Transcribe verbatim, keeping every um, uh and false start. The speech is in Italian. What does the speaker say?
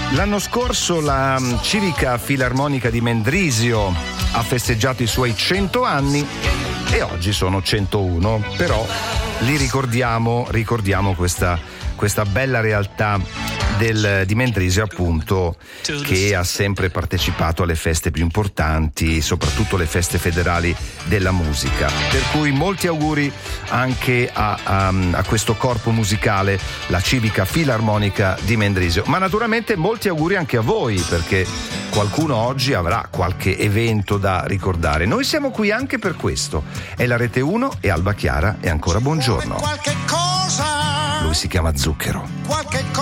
L'anno scorso la Civica Filarmonica di Mendrisio ha festeggiato i suoi cento anni e oggi sono centouno, però li ricordiamo, ricordiamo questa, questa bella realtà del, di Mendrisio, appunto, che ha sempre partecipato alle feste più importanti, soprattutto le feste federali della musica. Per cui molti auguri anche a, a, a questo corpo musicale, la Civica Filarmonica di Mendrisio. Ma naturalmente molti auguri anche a voi, perché qualcuno oggi avrà qualche evento da ricordare. Noi siamo qui anche per questo. È la Rete uno e Alba Chiara e ancora buongiorno. Lui si chiama Zucchero.